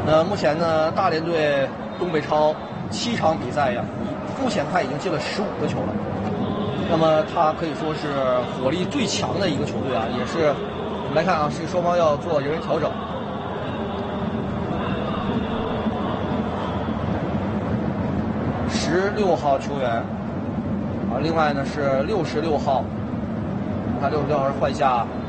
目前呢，大连队东北超7场比赛呀，目前他已经进了15个球了。那么他可以说是火力最强的一个球队啊，也是我们来看啊，是双方要做人员调整。16号球员啊，另外呢是66号，他66号是换下